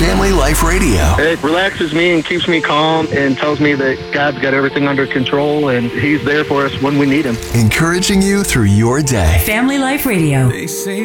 Family Life Radio. It relaxes me and keeps me calm and tells me that God's got everything under control and He's there for us when we need Him. Encouraging you through your day. Family Life Radio. They say